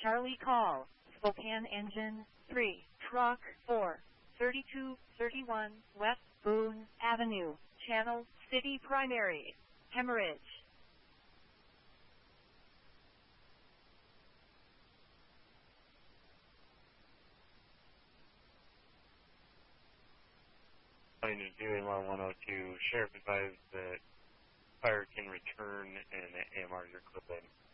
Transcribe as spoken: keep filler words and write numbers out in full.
Charlie call, Spokane engine three, truck four, thirty-two thirty-one West Boone Avenue, channel city primary, Hemorrhage. Doing one one oh two, Sheriff advised that fire can return and A M Rs are clipping.